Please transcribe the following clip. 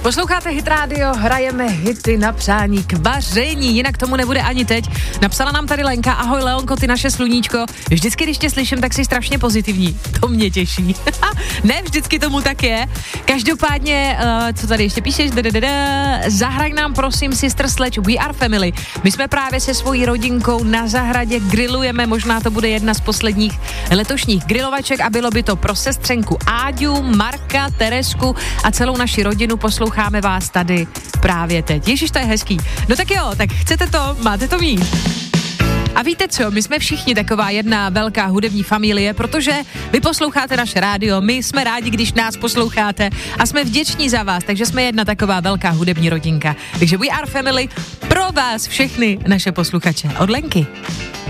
Posloucháte Hit Radio, hrajeme hity na přání k vaření, jinak tomu nebude ani teď. Napsala nám tady Lenka, ahoj Leonko, ty naše sluníčko. Vždycky, když tě slyším, tak jsi strašně pozitivní. To mě těší. Ne, vždycky tomu tak je. Každopádně, co tady ještě píšeš? Zahraj nám prosím Sister Sledge, We Are Family. My jsme právě se svojí rodinkou na zahradě grillujeme, možná to bude jedna z posledních letošních grilovaček a bylo by to pro sestřenku Áďu, Marka, Teresku a celou naši rodinu. Posloucháme vás tady právě teď. Ježiš, to je hezký. No tak jo, tak chcete to, máte to mít. A víte co, my jsme všichni taková jedna velká hudební familie, protože vy posloucháte naše rádio, my jsme rádi, když nás posloucháte a jsme vděční za vás, takže jsme jedna taková velká hudební rodinka. Takže We Are Family pro vás všechny naše posluchače od Lenky.